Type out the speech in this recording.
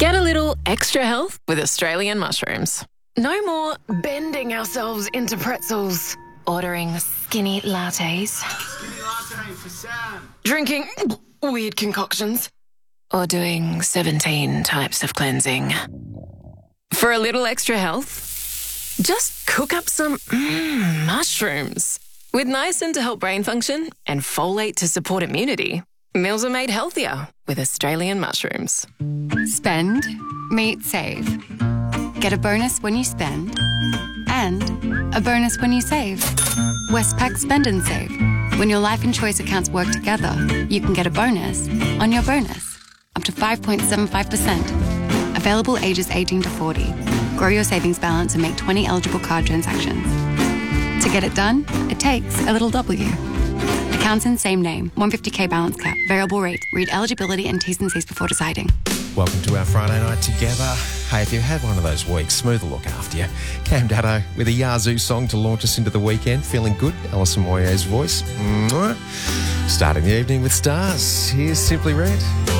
Get a little extra health with Australian mushrooms. No more bending ourselves into pretzels, ordering skinny lattes, Skinny latte for Sam. drinking weird concoctions, or doing 17 types of cleansing. For a little extra health, just cook up some mushrooms. With niacin to help brain function and folate to support immunity, meals are made healthier with Australian mushrooms. Spend, meet, save. Get a bonus when you spend and a bonus when you save. Westpac Spend and Save. When your life and choice accounts work together, you can get a bonus on your bonus, up to 5.75%. Available ages 18 to 40. Grow your savings balance and make 20 eligible card transactions. To get it done, it takes a little W. Accounts in same name, 150k balance cap, variable rate. Read eligibility and T's and C's before deciding. Welcome to our Friday night together. Hey, if you've had one of those weeks, Smooth will look after you. Cam Daddo with a Yazoo song to launch us into the weekend. Feeling good? Alison Moyet's voice. Mwah. Starting the evening with stars. Here's Simply Red.